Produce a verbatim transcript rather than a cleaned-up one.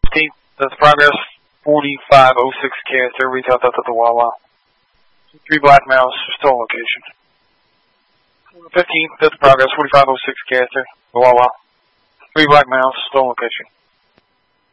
fifteenth, that's progress, forty-five oh six character, reach out to the Wawa. Three black males, stolen location. fifteenth, that's progress, forty-five oh six character, Wawa. Three black males, stolen location.